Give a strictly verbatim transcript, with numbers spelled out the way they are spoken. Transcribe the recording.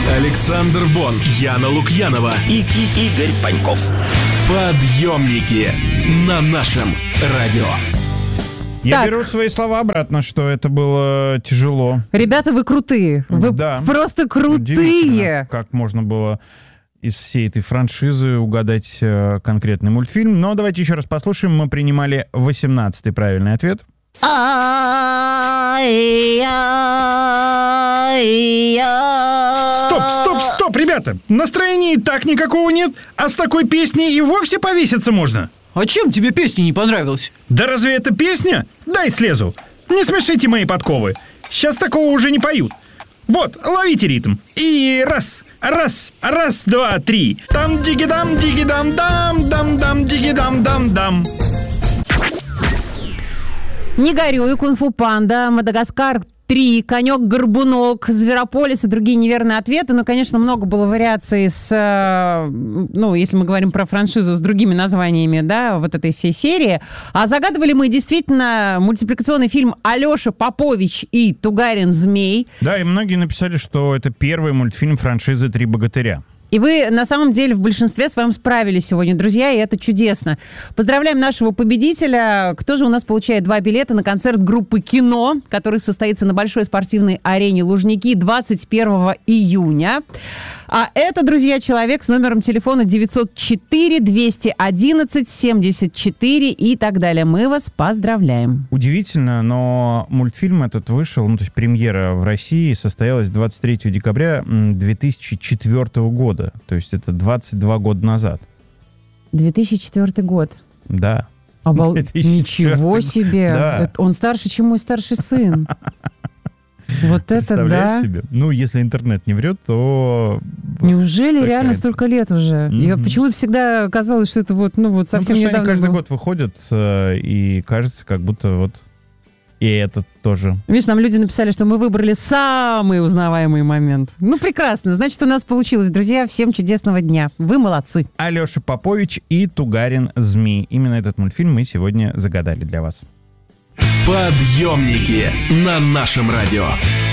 Александр Бон, Яна Лукьянова и, и Игорь Паньков. Подъемники на нашем радио. Я Так. беру свои слова обратно, что это было тяжело. Ребята, вы крутые. Вы Да. просто крутые. Удивительно, как можно было из всей этой франшизы угадать э, конкретный мультфильм. Но давайте еще раз послушаем. Мы принимали восемнадцатый правильный ответ. Стоп, стоп, стоп, ребята! Настроения и так никакого нет, а с такой песней и вовсе повеситься можно. А чем тебе песня не понравилась? Да разве это песня? Дай слезу. Не смешите мои подковы. Сейчас такого уже не поют. Вот, ловите ритм. И раз, раз, раз, два, три. Там дигидам, дигидам, дам, дам, дам, дигидам, дам, дам. Не горюй, Кунг-фу панда, Мадагаскар три, Конек-горбунок, Зверополис и другие неверные ответы. Но, конечно, много было вариаций с, э, ну, если мы говорим про франшизу, с другими названиями, да, вот этой всей серии. А загадывали мы действительно мультипликационный фильм «Алеша Попович и Тугарин-Змей». Да, и многие написали, что это первый мультфильм франшизы «Три богатыря». И вы, на самом деле, в большинстве своем справились сегодня, друзья, и это чудесно. Поздравляем нашего победителя. Кто же у нас получает два билета на концерт группы «Кино», который состоится на Большой спортивной арене «Лужники» двадцать первого июня. А это, друзья, человек с номером телефона девятьсот четыре двести одиннадцать семьдесят четыре и так далее. Мы вас поздравляем. Удивительно, но мультфильм этот вышел, ну, то есть премьера в России состоялась двадцать третьего декабря две тысячи четвёртого года. То есть это двадцать два года назад. две тысячи четвёртый год. Да. Обал... две тысячи четвёртый Ничего себе! Да. Это он старше, чем мой старший сын. Вот это Представляешь да. себе? Ну, если интернет не врет, то... Неужели Такая- реально столько лет уже? Мгм. Я почему-то всегда казалось, что это вот, ну вот Ну, совсем потому что они недавно каждый было. год выходят, э, и кажется, как будто вот и этот тоже. Видишь, нам люди написали, что мы выбрали самый узнаваемый момент. Ну, прекрасно. Значит, у нас получилось. Друзья, всем чудесного дня. Вы молодцы. Алеша Попович и Тугарин Змей. Именно этот мультфильм мы сегодня загадали для вас. Подъемники на нашем радио.